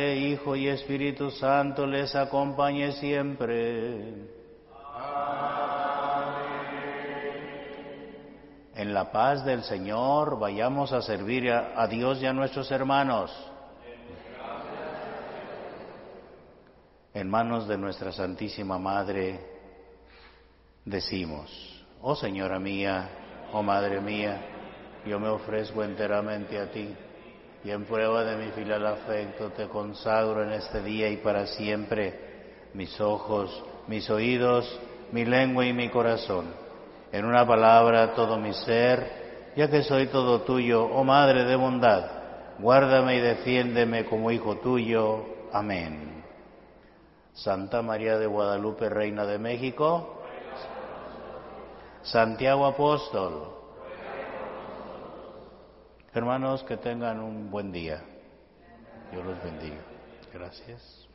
Hijo y Espíritu Santo les acompañe siempre. En la paz del Señor vayamos a servir a Dios y a nuestros hermanos. En manos de nuestra Santísima Madre decimos: oh Señora mía, oh Madre mía, yo me ofrezco enteramente a ti, y en prueba de mi filial afecto te consagro en este día y para siempre mis ojos, mis oídos, mi lengua y mi corazón. En una palabra, todo mi ser, ya que soy todo tuyo, oh Madre de bondad, guárdame y defiéndeme como hijo tuyo. Amén. Santa María de Guadalupe, Reina de México, Santiago Apóstol. Hermanos, que tengan un buen día. Dios los bendiga. Gracias.